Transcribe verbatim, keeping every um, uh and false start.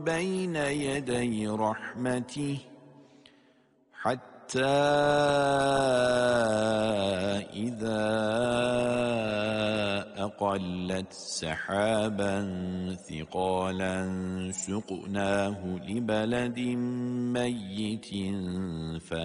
بين يدي رحمته حتى إذا أقلت سحابا ثقالا سقناه لبلد ميت